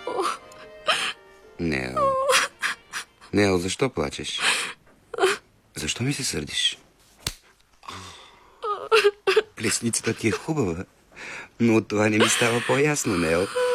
Нео. Нео, защо плачеш? Защо ми се сърдиш? Плесницата ти е хубава, но от това не ми става по-ясно, Нео.